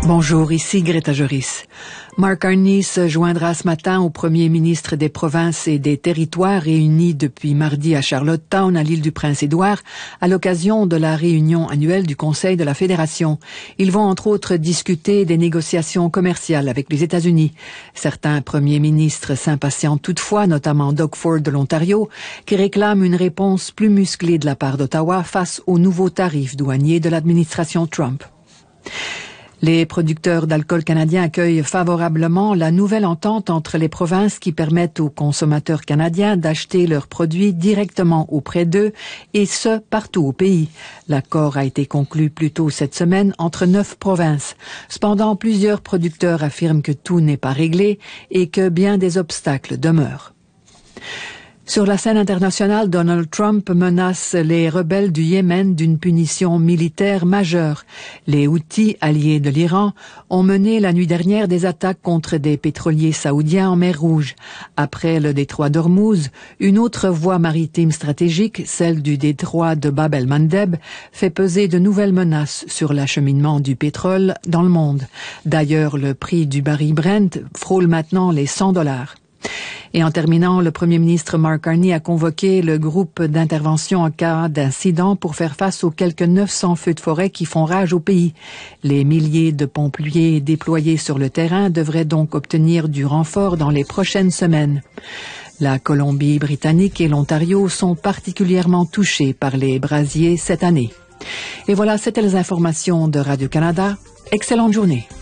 Bonjour, ici Greta Joris. Mark Carney se joindra ce matin au premier ministre des provinces et des territoires réunis depuis mardi à Charlottetown, à l'île du Prince-Édouard, à l'occasion de la réunion annuelle du Conseil de la Fédération. Ils vont entre autres discuter des négociations commerciales avec les États-Unis. Certains premiers ministres s'impatientent toutefois, notamment Doug Ford de l'Ontario, qui réclame une réponse plus musclée de la part d'Ottawa face aux nouveaux tarifs douaniers de l'administration Trump. Les producteurs d'alcool canadiens accueillent favorablement la nouvelle entente entre les provinces qui permettent aux consommateurs canadiens d'acheter leurs produits directement auprès d'eux, et ce, partout au pays. L'accord a été conclu plus tôt cette semaine entre 9 provinces. Cependant, plusieurs producteurs affirment que tout n'est pas réglé et que bien des obstacles demeurent. Sur la scène internationale, Donald Trump menace les rebelles du Yémen d'une punition militaire majeure. Les Houthis, alliés de l'Iran, ont mené la nuit dernière des attaques contre des pétroliers saoudiens en mer Rouge. Après le détroit d'Ormuz, une autre voie maritime stratégique, celle du détroit de Bab el-Mandeb, fait peser de nouvelles menaces sur l'acheminement du pétrole dans le monde. D'ailleurs, le prix du baril Brent frôle maintenant les $100. Et en terminant, le premier ministre Mark Carney a convoqué le groupe d'intervention en cas d'incident pour faire face aux quelques 900 feux de forêt qui font rage au pays. Les milliers de pompiers déployés sur le terrain devraient donc obtenir du renfort dans les prochaines semaines. La Colombie-Britannique et l'Ontario sont particulièrement touchés par les brasiers cette année. Et voilà, c'était les informations de Radio-Canada. Excellente journée.